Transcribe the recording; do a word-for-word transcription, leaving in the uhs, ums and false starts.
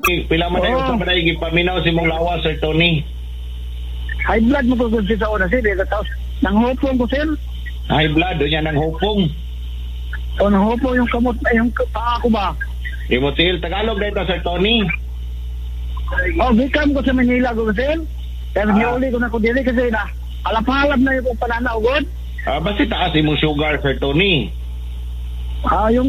pila man Oo. na sa panay gipaminaw si mong lawas, Sir Tony. High blood mo ko kasi sa una sir. Eh. Tapos, nanghopong ko sir. High blood, doon yan ang hupong. O nanghopong yung kamot, eh, yung paa ko ba? Imutil, Tagalog na ito, Sir Tony. O, gikam ko sa Manila ko sir. Pero Ah. niuli ko na ko dili kasi na alap-halap na yung pananaw, God. Ah, basta taas imong sugar, Sir Tony. Ah, yung